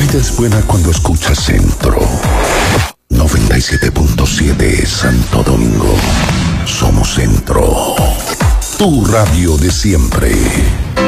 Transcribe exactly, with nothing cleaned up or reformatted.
vida es buena cuando escuchas Centro. noventa y siete punto siete Santo Domingo. Somos Centro. Tu radio de siempre.